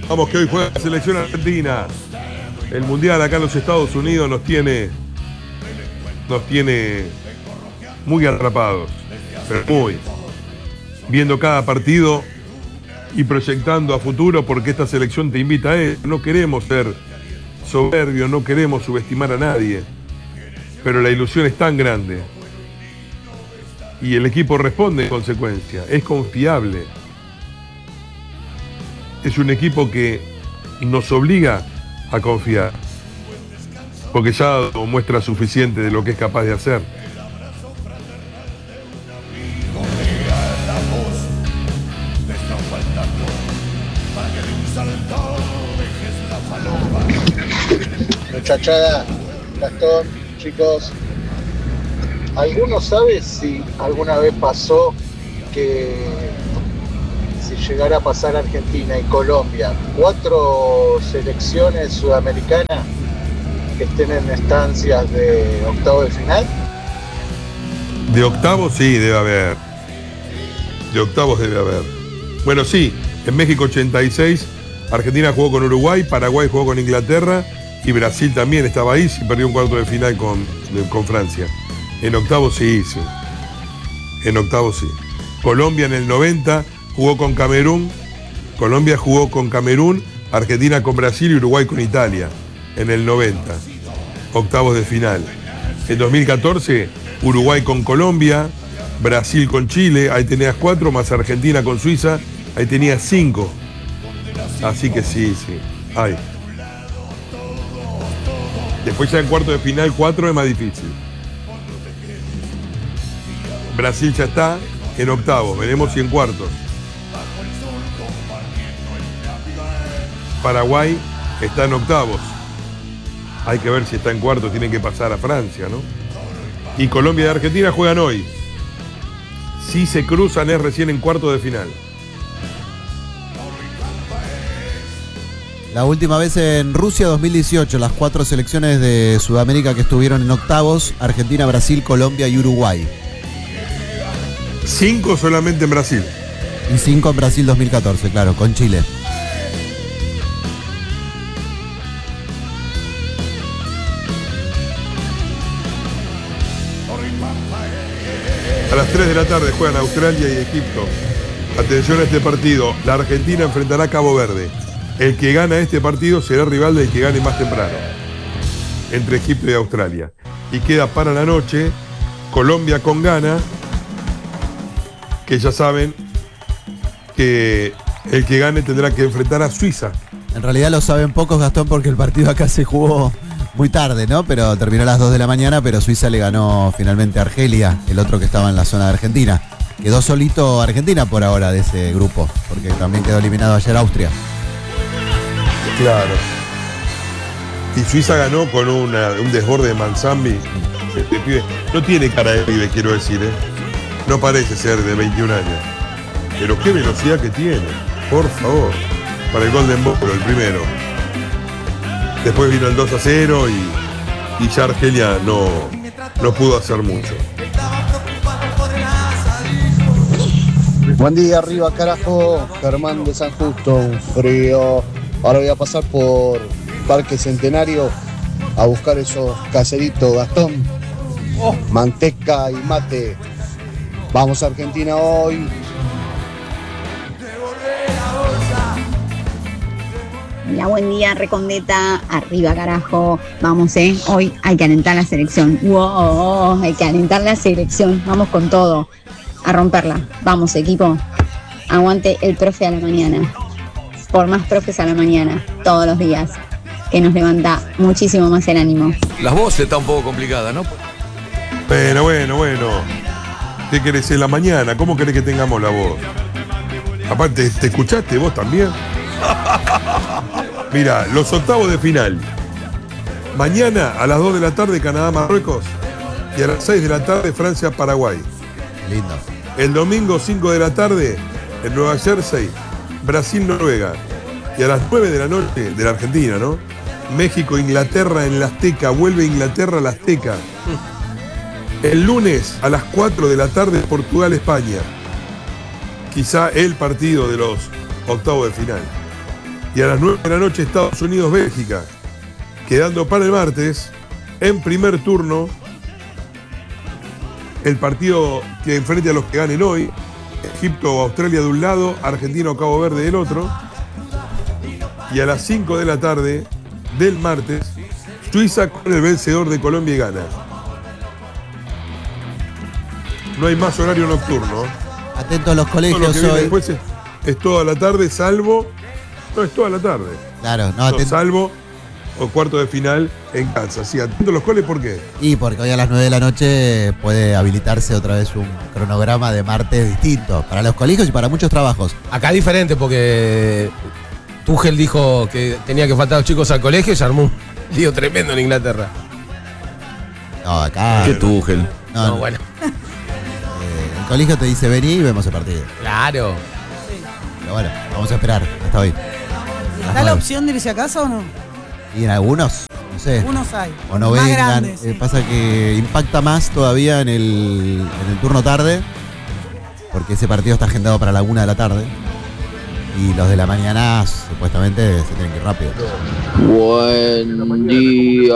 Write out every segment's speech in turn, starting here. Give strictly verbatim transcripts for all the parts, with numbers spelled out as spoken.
Vamos que hoy juega la selección argentina. El mundial acá en los Estados Unidos nos tiene nos tiene muy atrapados, pero muy viendo cada partido y proyectando a futuro, porque esta selección te invita a eso. No queremos ser soberbios, no queremos subestimar a nadie, pero la ilusión es tan grande y el equipo responde en consecuencia. Es confiable, es un equipo que nos obliga a confiar, porque ya muestra suficiente de lo que es capaz de hacer. Muchachada, Gastón, chicos, ¿alguno sabe si alguna vez pasó que si llegara a pasar Argentina y Colombia, cuatro selecciones sudamericanas que estén en estancias de octavo de final? De octavos sí, debe haber. De octavos debe haber. Bueno, sí, en México ochenta y seis, Argentina jugó con Uruguay, Paraguay jugó con Inglaterra y Brasil también estaba ahí y perdió un cuarto de final con, con Francia. En octavos sí, sí. En octavos sí. Colombia en el noventa jugó con Camerún. Colombia jugó con Camerún, Argentina con Brasil y Uruguay con Italia. En el noventa. Octavos de final. En dos mil catorce, Uruguay con Colombia, Brasil con Chile, ahí tenías cuatro, más Argentina con Suiza, ahí tenías cinco. Así que sí, sí. Ay. Después ya en cuarto de final, cuatro es más difícil. Brasil ya está en octavos, veremos si en cuartos. Paraguay está en octavos. Hay que ver si está en cuartos, tienen que pasar a Francia, ¿no? Y Colombia y Argentina juegan hoy. Si se cruzan es recién en cuarto de final. La última vez en Rusia, dos mil dieciocho, las cuatro selecciones de Sudamérica que estuvieron en octavos: Argentina, Brasil, Colombia y Uruguay. Cinco solamente en Brasil. Y cinco en Brasil dos mil catorce, claro, con Chile. A las tres de la tarde juegan Australia y Egipto. Atención a este partido. La Argentina enfrentará a Cabo Verde. El que gana este partido será rival del que gane más temprano, entre Egipto y Australia. Y queda para la noche Colombia con Ghana, que ya saben que el que gane tendrá que enfrentar a Suiza. En realidad lo saben pocos, Gastón, porque el partido acá se jugó muy tarde, ¿no? Pero terminó a las dos de la mañana, pero Suiza le ganó finalmente a Argelia, el otro que estaba en la zona de Argentina. Quedó solito Argentina por ahora de ese grupo, porque también quedó eliminado ayer Austria. Claro. Y Suiza ganó con una, un desborde de Manzambi. Este pibe no tiene cara de pibe, quiero decir, ¿eh? No parece ser de veintiún años. Pero qué velocidad que tiene, por favor. Para el Golden Ball, el primero. Después vino el dos a cero y, y ya Argelia no, no pudo hacer mucho. Buen día, arriba carajo, Germán de San Justo, un frío. Ahora voy a pasar por Parque Centenario a buscar esos caseritos, Gastón. Oh. Manteca y mate. Vamos a Argentina hoy. Hola, buen día, Recondeta, arriba carajo, vamos, eh, hoy hay que alentar la selección, wow, hay que alentar la selección, vamos con todo, a romperla, vamos equipo, aguante el profe a la mañana, por más profes a la mañana, todos los días, que nos levanta muchísimo más el ánimo. Las voces están un poco complicadas, ¿no? Bueno, bueno, bueno, ¿qué querés en la mañana? ¿Cómo querés que tengamos la voz? Aparte, ¿te escuchaste vos también? Mira, los octavos de final. Mañana a las dos de la tarde Canadá-Marruecos y a las seis de la tarde Francia-Paraguay. Lindo. El domingo cinco de la tarde en Nueva Jersey, Brasil-Noruega. Y a las nueve de la noche de la Argentina, ¿no? México-Inglaterra en la Azteca. Vuelve Inglaterra a la Azteca. El lunes a las cuatro de la tarde Portugal-España. Quizá el partido de los octavos de final. Y a las nueve de la noche Estados Unidos-Bélgica, quedando para el martes, en primer turno, el partido que enfrente a los que ganen hoy, Egipto o Australia de un lado, Argentina o Cabo Verde del otro, y a las cinco de la tarde del martes, Suiza con el vencedor de Colombia y Ghana. No hay más horario nocturno. Atentos a los Todo lo colegios que viene hoy. después es, es toda la tarde, salvo. No, es toda la tarde. Claro, no, No, atentos. salvo o cuarto de final en Kansas. Sí, atentos a los coles, ¿por qué? Y porque hoy a las nueve de la noche puede habilitarse otra vez un cronograma de martes distinto para los colegios y para muchos trabajos. Acá diferente porque Tuchel dijo que tenía que faltar los chicos al colegio y se armó un lío tremendo en Inglaterra. No, acá. Qué Tuchel. No, No, no. bueno. Eh, el colegio te dice vení y vemos el partido. Claro. Pero bueno, vamos a esperar hasta hoy. ¿Está la opción de irse a casa o no? Y en algunos, no sé. Unos hay. O no más vengan. grandes. Eh, pasa que impacta más todavía en el, en el turno tarde, porque ese partido está agendado para la una de la tarde. Y los de la mañana supuestamente se tienen que ir rápido. Buen día,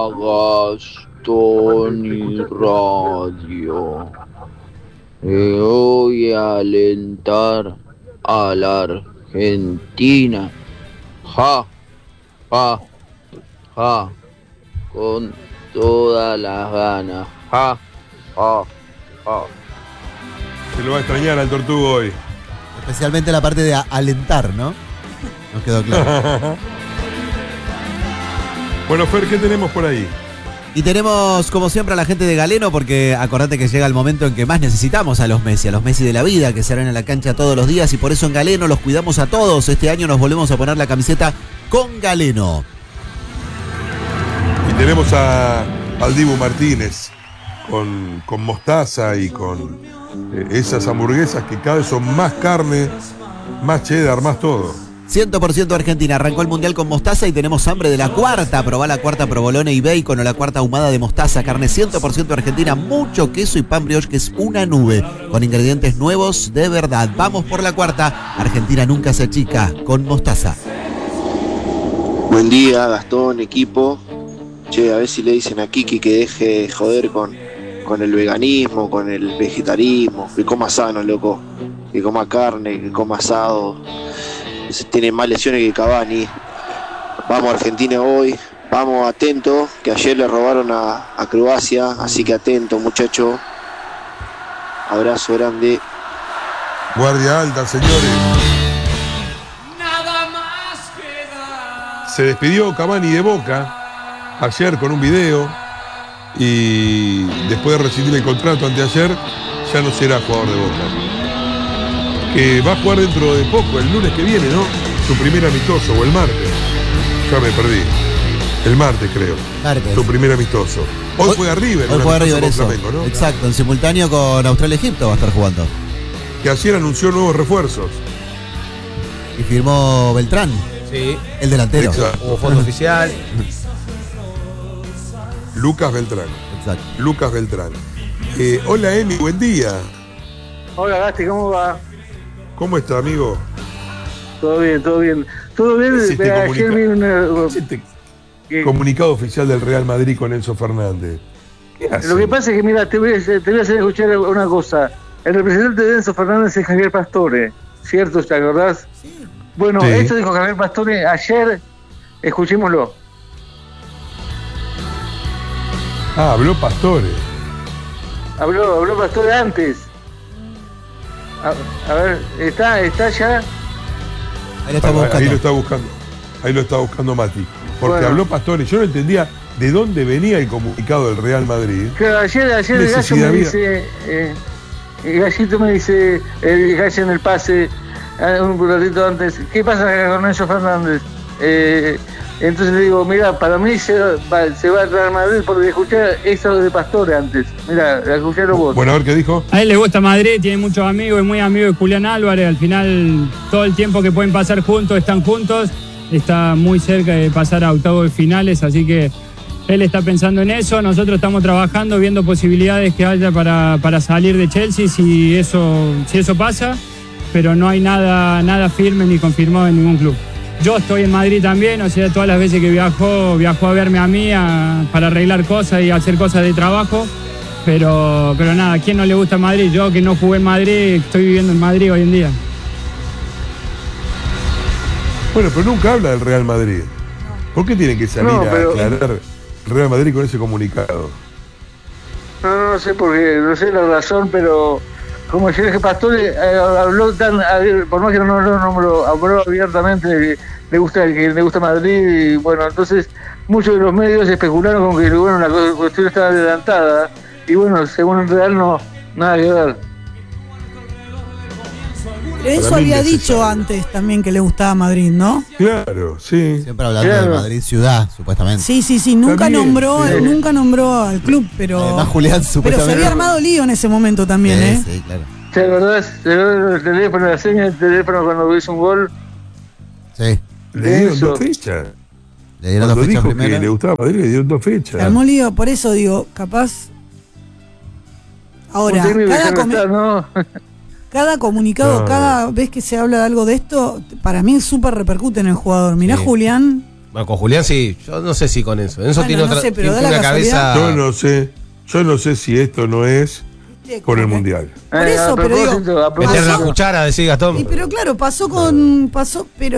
Gastón y Radio. Le voy a alentar a la Argentina. Ja, ja, ja. Con todas las ganas. Ja, ja, ja. Se lo va a extrañar al Tortugo hoy. Especialmente la parte de a- alentar, ¿no? Nos quedó claro. Bueno, Fer, ¿qué tenemos por ahí? Y tenemos, como siempre, a la gente de Galeno, porque acordate que llega el momento en que más necesitamos a los Messi, a los Messi de la vida, que salen a la cancha todos los días, y por eso en Galeno los cuidamos a todos. Este año nos volvemos a poner la camiseta con Galeno. Y tenemos a, al Dibu Martínez con, con mostaza y con eh, esas hamburguesas que cada vez son más carne, más cheddar, más todo. cien por ciento Argentina, arrancó el Mundial con mostaza y tenemos hambre de la cuarta. Probá la cuarta provolone y bacon o la cuarta ahumada de mostaza, carne cien por ciento Argentina, mucho queso y pan brioche que es una nube, con ingredientes nuevos de verdad. Vamos por la cuarta, Argentina nunca se achica, con mostaza. Buen día, Gastón, equipo. Che, a ver si le dicen a Kiki que deje de joder con, con el veganismo, con el vegetarismo, que coma sano, loco, que coma carne, que coma asado. Tiene más lesiones que Cavani. Vamos a Argentina hoy, vamos atento, que ayer le robaron a, a Croacia, así que atento, muchacho. Abrazo grande. Guardia alta, señores. Se despidió Cavani de Boca ayer con un video y después de rescindir el contrato anteayer ya no será jugador de Boca. Que va a jugar dentro de poco, el lunes que viene, ¿no? Su primer amistoso, o el martes. Ya me perdí. El martes, creo. Martes. Su primer amistoso. Hoy, Hoy- juega River. Hoy un juega amistoso River, con eso. Flamengo, ¿no? Exacto, en simultáneo con Australia-Egipto va a estar jugando. Que ayer anunció nuevos refuerzos. Y firmó Beltrán, Sí. el delantero. Exacto. Hubo foto oficial. Lucas Beltrán. Exacto. Lucas Beltrán. Eh, hola, Emi, buen día. Hola Gasti, ¿cómo va? ¿Cómo está, amigo? Todo bien, todo bien. Todo bien, ¿Qué es este eh, ayer comunica- vi una... ¿Qué es este que- comunicado oficial del Real Madrid con Enzo Fernández? ¿Qué hace? Lo que pasa es que, mira, te voy, a, te voy a hacer escuchar una cosa. El representante de Enzo Fernández es Javier Pastore, ¿cierto? ¿Te acordás? Bueno, Sí. esto dijo Javier Pastore ayer, escuchémoslo. Ah, habló Pastore. Habló, habló Pastore antes. A, a ver, ¿está, está ya? Ahí lo estamos Ahí, ahí buscando. lo está buscando. Ahí lo está buscando Mati. Porque Bueno. habló Pastore. Yo no entendía de dónde venía el comunicado del Real Madrid. Claro, ayer, ayer el gallo Necesidad me había. dice, eh, el gallito me dice, el gallo en el pase, ah, un ratito antes, ¿qué pasa con Enzo Fernández? Eh, entonces le digo, mira, para mí se va, se va al Real Madrid porque escuché eso de Pastore antes. Mira, escucharon vos. Bueno, a ver qué dijo. A él le gusta Madrid, tiene muchos amigos, es muy amigo de Julián Álvarez. Al final, todo el tiempo que pueden pasar juntos, están juntos. Está muy cerca de pasar a octavos de finales, así que él está pensando en eso. Nosotros estamos trabajando, viendo posibilidades que haya para, para salir de Chelsea si eso, si eso pasa, pero no hay nada, nada firme ni confirmado en ningún club. yo estoy en Madrid también, o sea, todas las veces que viajó, viajó a verme a mí a- para arreglar cosas y hacer cosas de trabajo. Pero, pero nada, ¿a quién no le gusta Madrid? Yo que no jugué en Madrid, estoy viviendo en Madrid hoy en día. Bueno, pero nunca habla del Real Madrid. ¿Por qué tiene que salir No, pero- a aclarar el Real Madrid con ese comunicado? No, no sé por qué, no sé la razón, pero como Jorge Pastore eh, habló tan, abier- por más que no, no, no, no me lo habló abiertamente, que le gusta que le gusta Madrid, y bueno, entonces muchos de los medios especularon con que bueno, la cu- cuestión estaba adelantada, y bueno, según el Real no, nada que ver. Enzo Para mí había innecesario. dicho antes también que le gustaba Madrid, ¿no? Claro, sí. Siempre hablando Claro. de Madrid ciudad, supuestamente. Sí, sí, sí, nunca Está bien, nombró, sí. nunca nombró al club, pero. Además, Julián, pero se supuestamente. había armado lío en ese momento también, Sí, ¿eh? sí, claro. Sí, la verdad es, la verdad, el teléfono, la seña del teléfono cuando hizo un gol, Sí. Le dieron Eso. dos fechas. Le dieron Cuando dos fechas dijo que primero. le gustaba Madrid, le dieron dos fechas. Se armó lío, por eso digo, capaz. Ahora, un técnico que cada, ya no come- está, ¿no? cada comunicado, No. cada vez que se habla de algo de esto, para mí súper repercute en el jugador. Mirá, Sí. Julián. Bueno, con Julián sí, yo no sé si con Enzo. Enzo Bueno, tiene no otra sé, pero tiene da la una cabeza. Yo no sé, yo no sé si esto no es por el Mundial. Por Eh, eso, a pero digo, propósito, a Meter la propósito. cuchara, decía Gastón. Y pero claro, pasó con. pasó, pero